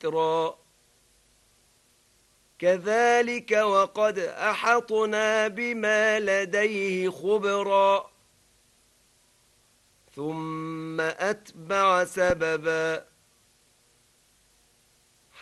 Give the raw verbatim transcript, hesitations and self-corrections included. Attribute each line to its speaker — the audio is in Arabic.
Speaker 1: ذكرا كذلك وقد أحطنا بما لديه خبرا ثم أتبع سببا